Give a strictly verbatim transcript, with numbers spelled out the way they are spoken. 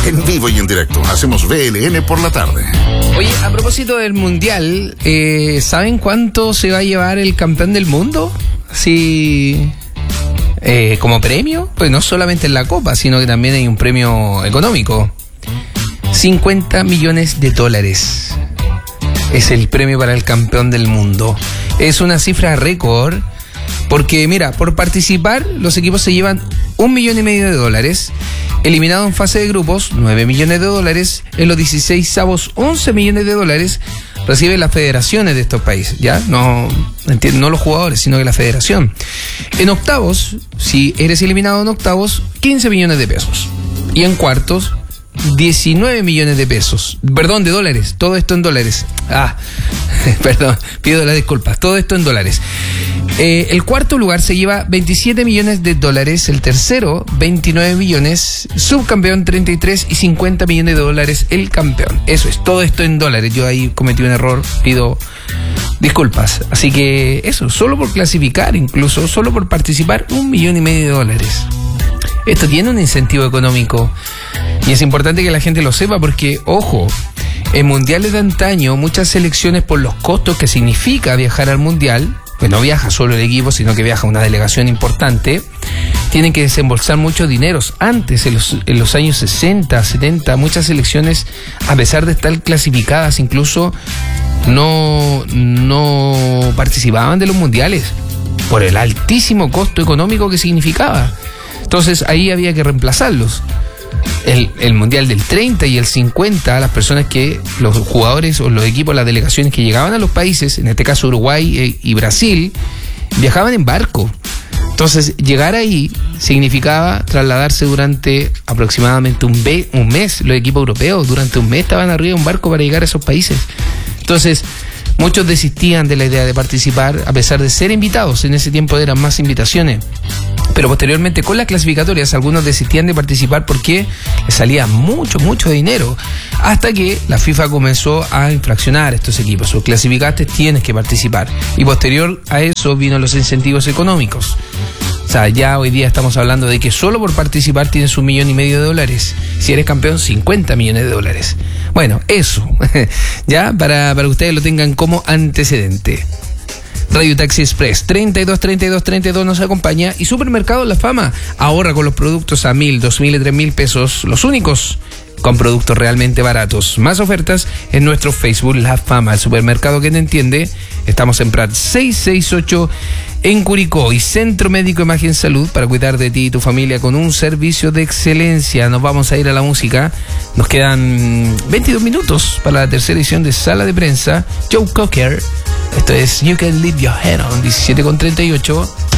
En vivo y en directo, hacemos V L N por la tarde. Oye, a propósito del Mundial, eh, ¿saben cuánto se va a llevar el campeón del mundo? Sí, eh, como premio, pues no solamente en la Copa, sino que también hay un premio económico. cincuenta millones de dólares es el premio para el campeón del mundo. Es una cifra récord, porque mira, por participar los equipos se llevan un millón y medio de dólares. Eliminado en fase de grupos, nueve millones de dólares. En los dieciseisavos, once millones de dólares reciben las federaciones de estos países, ¿ya? No, no los jugadores, sino que la federación. En octavos, si eres eliminado en octavos, quince millones de pesos. Y en cuartos, diecinueve millones de pesos. Perdón, de dólares. Todo esto en dólares. Ah, perdón, pido las disculpas. Todo esto en dólares. Eh, el cuarto lugar se lleva veintisiete millones de dólares. El tercero, veintinueve millones. Subcampeón, treinta y tres y cincuenta millones de dólares el campeón. Eso es, todo esto en dólares. Yo ahí cometí un error, pido disculpas. Así que eso, solo por clasificar, incluso solo por participar, un millón y medio de dólares. Esto tiene un incentivo económico y es importante que la gente lo sepa porque, ojo, en mundiales de antaño muchas selecciones, por los costos que significa viajar al mundial, pues no viaja solo el equipo, sino que viaja una delegación importante, tienen que desembolsar muchos dineros. Antes, en los, en los años sesenta, setenta, muchas selecciones, a pesar de estar clasificadas, incluso no, no participaban de los mundiales por el altísimo costo económico que significaba. Entonces ahí había que reemplazarlos. El, el mundial del treinta y el cincuenta, las personas que, los jugadores o los equipos, las delegaciones que llegaban a los países, en este caso Uruguay y Brasil, viajaban en barco. Entonces llegar ahí significaba trasladarse durante aproximadamente un, be, un mes. Los equipos europeos durante un mes estaban arriba de un barco para llegar a esos países. Entonces muchos desistían de la idea de participar, a pesar de ser invitados. En ese tiempo eran más invitaciones. Pero posteriormente, con las clasificatorias, algunos desistían de participar porque les salía mucho, mucho dinero. Hasta que la FIFA comenzó a infraccionar a estos equipos. O clasificaste, tienes que participar. Y posterior a eso vino los incentivos económicos. O sea, ya hoy día estamos hablando de que solo por participar tienes un millón y medio de dólares. Si eres campeón, cincuenta millones de dólares. Bueno, eso. Ya, para, para que ustedes lo tengan como antecedente. Radio Taxi Express, treinta y dos, treinta y dos, treinta y dos nos acompaña. Y Supermercado La Fama, ahorra con los productos a mil, dos mil y tres mil pesos, los únicos con productos realmente baratos. Más ofertas en nuestro Facebook La Fama, el supermercado que te entiende. Estamos en Prat seiscientos sesenta y ocho en Curicó, y Centro Médico Imagen Salud, para cuidar de ti y tu familia con un servicio de excelencia. Nos vamos a ir a la música. Nos quedan veintidós minutos para la tercera edición de Sala de Prensa. Joe Cocker, esto es You Can Leave Your Head On, diecisiete con treinta y ocho.